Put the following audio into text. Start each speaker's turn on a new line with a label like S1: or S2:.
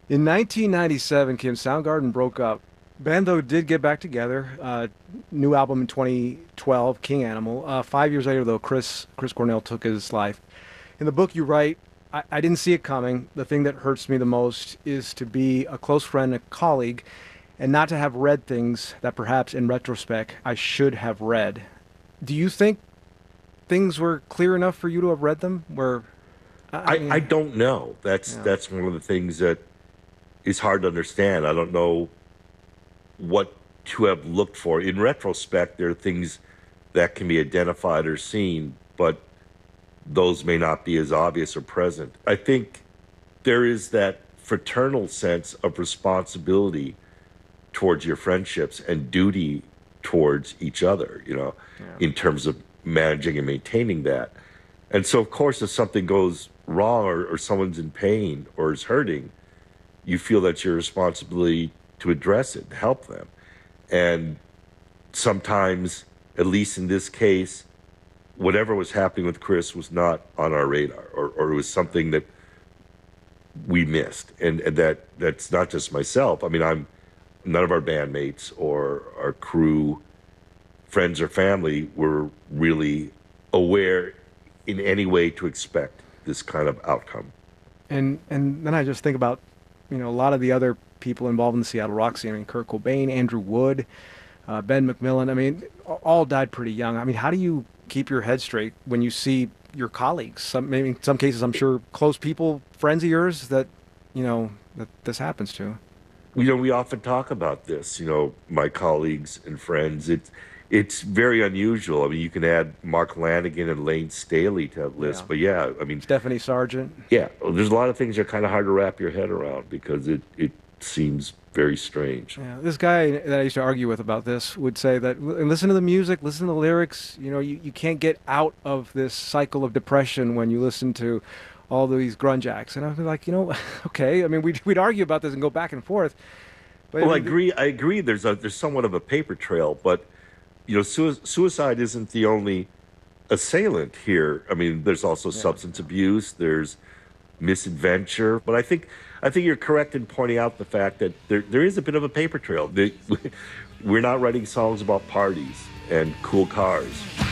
S1: In 1997, Kim, Soundgarden broke up. Band though did get back together. New album in 2012, King Animal. 5 years later, though, Chris Cornell took his life. In the book you write, I didn't see it coming. The thing that hurts me the most is to be a close friend, a colleague, and not to have read things that perhaps in retrospect I should have read. Do you think things were clear enough for you to have read them? I
S2: I
S1: mean,
S2: don't know. That's
S1: yeah,
S2: that's one of the things that is hard to understand. I don't know what to have looked for. In retrospect, there are things that can be identified or seen, but those may not be as obvious or present. I think there is that fraternal sense of responsibility towards your friendships and duty towards each other,
S1: yeah.
S2: in terms of managing and maintaining that. And so, of course, if something goes wrong or someone's in pain or is hurting, you feel that's your responsibility to address it, to help them. And sometimes, at least in this case, whatever was happening with Chris was not on our radar, or it was something that we missed. And that's not just myself. I mean, I'm none of our bandmates or our crew, friends or family were really aware in any way to expect this kind of outcome.
S1: And then I just think about, a lot of the other people involved in the Seattle rock scene. I mean, Kurt Cobain, Andrew Wood, Ben McMillan. I mean, all died pretty young. I mean, how do you keep your head straight when you see your colleagues? Maybe in some cases, I'm sure close people, friends of yours that this happens to.
S2: We often talk about this, my colleagues and friends. It's very unusual. I mean, you can add Mark Lanigan and Lane Staley to that list,
S1: Yeah.
S2: but yeah, I mean,
S1: Stephanie Sargent.
S2: yeah, well, there's a lot of things that are kind of hard to wrap your head around because it seems very strange.
S1: Yeah, this guy that I used to argue with about this would say that listen to the music, listen to the lyrics. You can't get out of this cycle of depression when you listen to all these grunge acts. And I'd be like, okay. I mean, we'd argue about this and go back and forth. But I
S2: Well, I
S1: mean,
S2: agree. I agree. There's somewhat of a paper trail, but suicide isn't the only assailant here. I mean, there's also
S1: yeah,
S2: substance abuse. There's misadventure. But I think you're correct in pointing out the fact that there is a bit of a paper trail. We're not writing songs about parties and cool cars.